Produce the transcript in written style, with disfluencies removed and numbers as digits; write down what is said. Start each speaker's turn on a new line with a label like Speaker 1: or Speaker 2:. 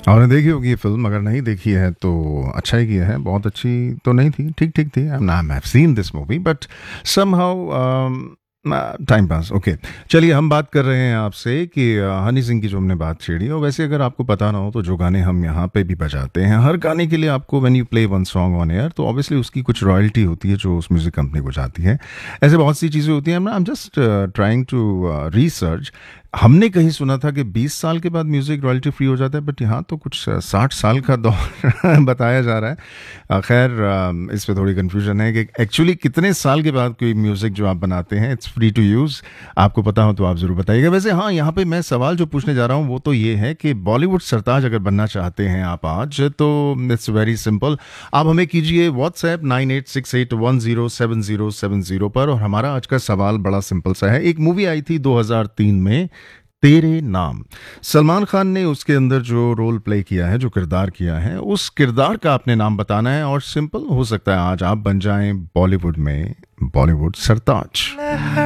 Speaker 1: आपने देखी होगी ये फ़िल्म, अगर नहीं देखी है तो अच्छा ही किया है। बहुत अच्छी तो नहीं थी, ठीक-ठीक थी। I have seen this movie but somehow time pass. Okay, चलिए हम बात कर रहे हैं आपसे कि हनी सिंह की जो हमने बात छेड़ी, और वैसे अगर आपको पता ना हो तो जो गाने हम यहाँ पे भी बजाते हैं, हर गाने के लिए आपको when you play one song on air तो ऑब्वियसली उसकी कुछ रॉयल्टी होती है जो उस म्यूज़िक कंपनी को जाती है। ऐसे बहुत सी चीज़ें होती हैं। I am just trying to research. हमने कहीं सुना था कि 20 साल के बाद म्यूज़िक रॉयल्टी फ्री हो जाता है, बट यहाँ तो कुछ 60 साल का दौर बताया जा रहा है। खैर, इस पे थोड़ी कन्फ्यूजन है कि एक्चुअली कितने साल के बाद कोई म्यूज़िक जो आप बनाते हैं इट्स फ्री टू यूज़। आपको पता हो तो आप ज़रूर बताइएगा। वैसे हाँ, यहाँ पे मैं सवाल जो पूछने जा रहा हूँ वो तो ये है कि बॉलीवुड सरताज अगर बनना चाहते हैं आप आज, तो इट्स वेरी सिंपल। आप हमें कीजिए व्हाट्सएप 9868107070 पर। और हमारा आज का सवाल बड़ा सिंपल सा है। एक मूवी आई थी 2003 में, तेरे नाम। सलमान खान ने उसके अंदर जो रोल प्ले किया है, जो किरदार किया है, उस किरदार का आपने नाम बताना है। और सिंपल हो सकता है आज आप बन जाएं बॉलीवुड में बॉलीवुड सरताज।